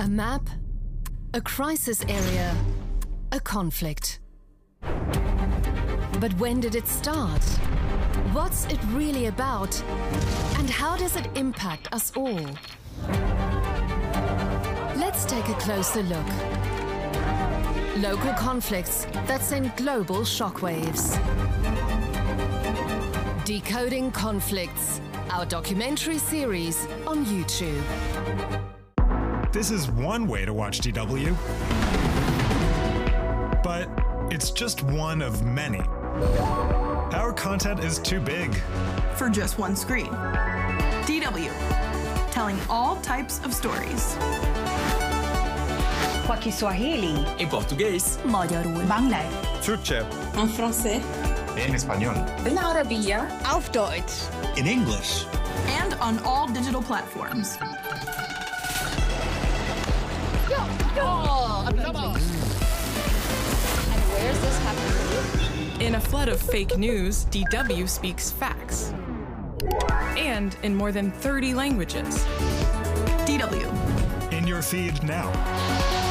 A map, a crisis area, a conflict. But when did it start? What's it really about? And how does it impact us all? Let's take a closer look. Local conflicts that send global shockwaves. Decoding Conflicts, our documentary series on YouTube. This is one way to watch DW, but it's just one of many. Our content is too big for just one screen. DW, telling all types of stories. Kwa Kiswahili, em português, magyarul, Bangla, Türkçe, en français, en español, بالعربية, auf Deutsch, in English, and on all digital platforms. and where's this happening? In a flood of fake news, DW speaks facts. And in more than 30 languages. DW. in your feed now.